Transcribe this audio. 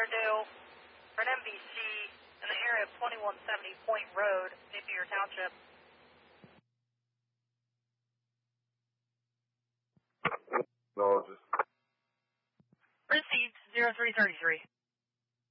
Airedale for an MVC in the area of 2170 Point Road, Napier Township. No, just... Received 0333.